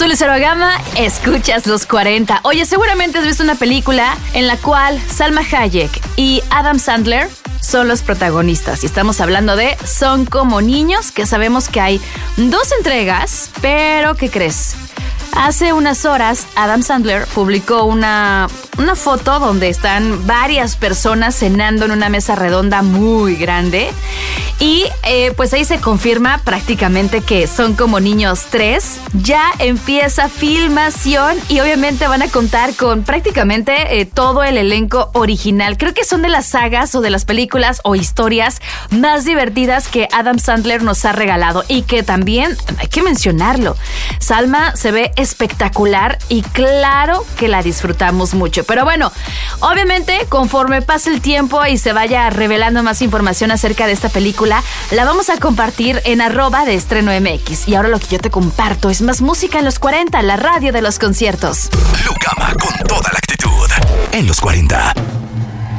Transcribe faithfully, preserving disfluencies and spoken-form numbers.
Soy Lucero Gama, escuchas Los cuarenta. Oye, seguramente has visto una película en la cual Salma Hayek y Adam Sandler son los protagonistas. Y estamos hablando de Son como niños, que sabemos que hay dos entregas, pero ¿qué crees? Hace unas horas, Adam Sandler publicó una, una foto donde están varias personas cenando en una mesa redonda muy grande. Y eh, pues ahí se confirma prácticamente que Son como niños tres. Ya empieza filmación y obviamente van a contar con prácticamente eh, todo el elenco original. Creo que son de las sagas o de las películas o historias más divertidas que Adam Sandler nos ha regalado. Y que también, hay que mencionarlo, Salma se ve espectacular y claro que la disfrutamos mucho. Pero bueno, obviamente conforme pase el tiempo y se vaya revelando más información acerca de esta película, la vamos a compartir en arroba de Estreno M X. Y ahora lo que yo te comparto es más música en Los cuarenta, la radio de los conciertos. Lucama con toda la actitud en Los cuarenta.